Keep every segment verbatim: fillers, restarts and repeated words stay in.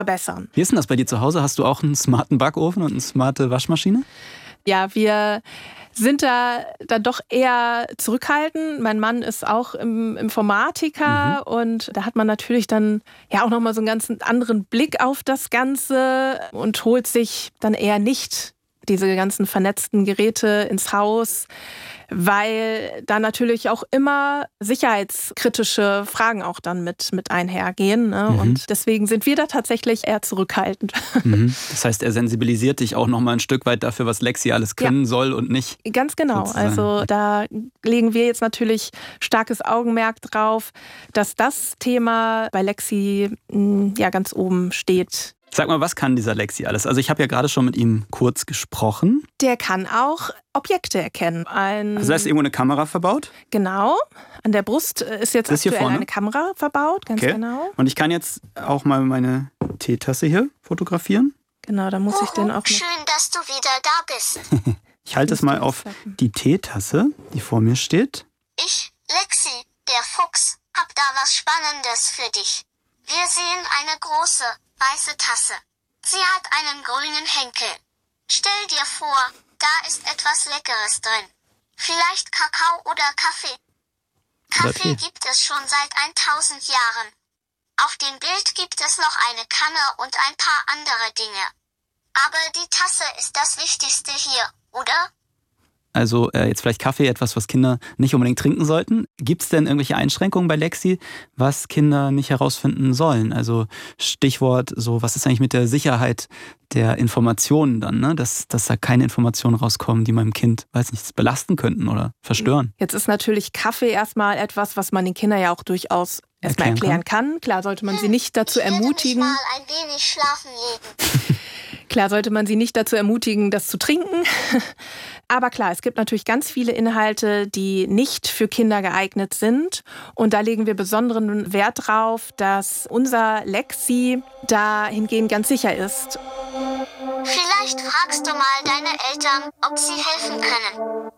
verbessern. Wie ist denn das bei dir zu Hause? Hast du auch einen smarten Backofen und eine smarte Waschmaschine? Ja, wir sind da dann doch eher zurückhaltend. Mein Mann ist auch im Informatiker mhm. und da hat man natürlich dann ja auch nochmal so einen ganz anderen Blick auf das Ganze und holt sich dann eher nicht diese ganzen vernetzten Geräte ins Haus, weil da natürlich auch immer sicherheitskritische Fragen auch dann mit, mit einhergehen. Ne? Mhm. Und deswegen sind wir da tatsächlich eher zurückhaltend. Mhm. Das heißt, er sensibilisiert dich auch noch mal ein Stück weit dafür, was Lexi alles können ja. soll und nicht. Ganz genau. Sozusagen. Also da legen wir jetzt natürlich starkes Augenmerk drauf, dass das Thema bei Lexi ja ganz oben steht. Sag mal, was kann dieser Lexi alles? Also ich habe ja gerade schon mit ihm kurz gesprochen. Der kann auch Objekte erkennen. Ein also da ist irgendwo eine Kamera verbaut? Genau. An der Brust ist jetzt ist aktuell eine Kamera verbaut, ganz okay. genau. Und ich kann jetzt auch mal meine Teetasse hier fotografieren. Genau, da muss ich den auch noch... Schön, dass du wieder da bist. Ich halte es mal auf die Teetasse, die vor mir steht. Ich, Lexi, der Fuchs, hab da was Spannendes für dich. Wir sehen eine große, weiße Tasse. Sie hat einen grünen Henkel. Stell dir vor, da ist etwas Leckeres drin. Vielleicht Kakao oder Kaffee. Kaffee gibt es schon seit tausend Jahren. Auf dem Bild gibt es noch eine Kanne und ein paar andere Dinge. Aber die Tasse ist das Wichtigste hier, oder? Also äh, jetzt vielleicht Kaffee, etwas, was Kinder nicht unbedingt trinken sollten. Gibt es denn irgendwelche Einschränkungen bei Lexi, was Kinder nicht herausfinden sollen? Also Stichwort, so was ist eigentlich mit der Sicherheit der Informationen dann, ne? dass, dass da keine Informationen rauskommen, die meinem Kind, weiß nicht, belasten könnten oder verstören. Jetzt ist natürlich Kaffee erstmal etwas, was man den Kindern ja auch durchaus erstmal erklären, erklären kann. kann. Klar sollte man sie nicht dazu ich ermutigen. Ich werde mich mal ein wenig schlafen legen. Klar sollte man sie nicht dazu ermutigen, das zu trinken. Aber klar, es gibt natürlich ganz viele Inhalte, die nicht für Kinder geeignet sind. Und da legen wir besonderen Wert drauf, dass unser Lexi dahingehend ganz sicher ist. Vielleicht fragst du mal deine Eltern, ob sie helfen können.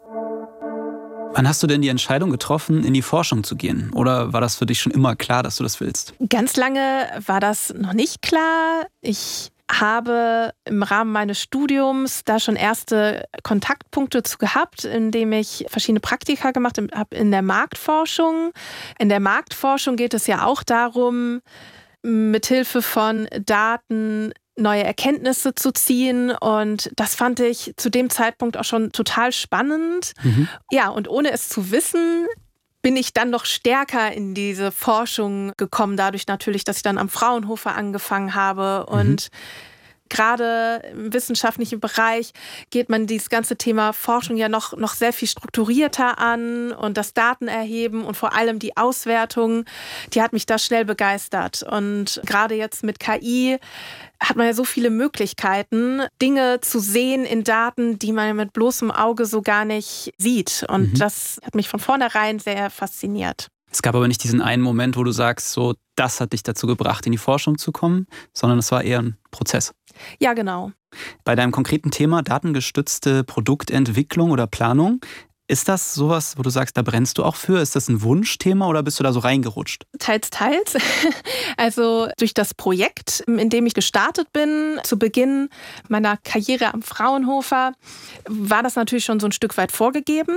Wann hast du denn die Entscheidung getroffen, in die Forschung zu gehen? Oder war das für dich schon immer klar, dass du das willst? Ganz lange war das noch nicht klar. Ich habe im Rahmen meines Studiums da schon erste Kontaktpunkte zu gehabt, indem ich verschiedene Praktika gemacht habe in der Marktforschung. In der Marktforschung geht es ja auch darum, mithilfe von Daten neue Erkenntnisse zu ziehen, und das fand ich zu dem Zeitpunkt auch schon total spannend. Mhm. Ja, und ohne es zu wissen, bin ich dann noch stärker in diese Forschung gekommen, dadurch natürlich, dass ich dann am Fraunhofer angefangen habe. Und mhm. gerade im wissenschaftlichen Bereich geht man dieses ganze Thema Forschung ja noch, noch sehr viel strukturierter an, und das Datenerheben und vor allem die Auswertung, die hat mich da schnell begeistert. Und gerade jetzt mit K I hat man ja so viele Möglichkeiten, Dinge zu sehen in Daten, die man mit bloßem Auge so gar nicht sieht. Und mhm. das hat mich von vornherein sehr fasziniert. Es gab aber nicht diesen einen Moment, wo du sagst, so, das hat dich dazu gebracht, in die Forschung zu kommen, sondern es war eher ein Prozess. Ja, genau. Bei deinem konkreten Thema datengestützte Produktentwicklung oder Planung, ist das sowas, wo du sagst, da brennst du auch für? Ist das ein Wunschthema oder bist du da so reingerutscht? Teils, teils. Also durch das Projekt, in dem ich gestartet bin, zu Beginn meiner Karriere am Fraunhofer, war das natürlich schon so ein Stück weit vorgegeben.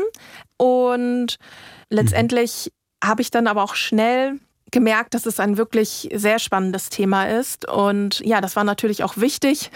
Und letztendlich mhm. habe ich dann aber auch schnell gemerkt, dass es ein wirklich sehr spannendes Thema ist. Und ja, das war natürlich auch wichtig,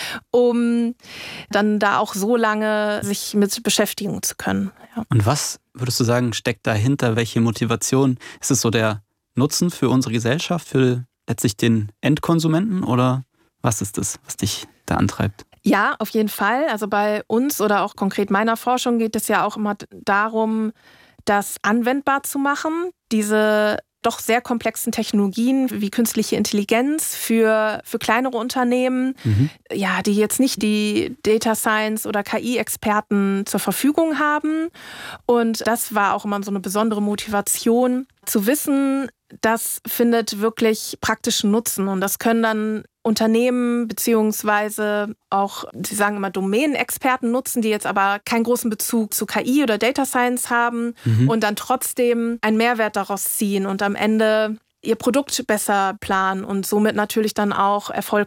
um dann da auch so lange sich mit beschäftigen zu können. Ja. Und was würdest du sagen, steckt dahinter? Welche Motivation? Ist es so der Nutzen für unsere Gesellschaft, für letztlich den Endkonsumenten? Oder was ist das, was dich da antreibt? Ja, auf jeden Fall. Also bei uns oder auch konkret meiner Forschung geht es ja auch immer darum, das anwendbar zu machen. Diese doch sehr komplexen Technologien wie künstliche Intelligenz für, für kleinere Unternehmen, mhm. ja, die jetzt nicht die Data Science oder K I-Experten zur Verfügung haben. Und das war auch immer so eine besondere Motivation, zu wissen, das findet wirklich praktischen Nutzen. Und das können dann Unternehmen beziehungsweise auch, sie sagen immer, Domänenexperten nutzen, die jetzt aber keinen großen Bezug zu K I oder Data Science haben mhm. und dann trotzdem einen Mehrwert daraus ziehen und am Ende ihr Produkt besser planen und somit natürlich dann auch Erfolg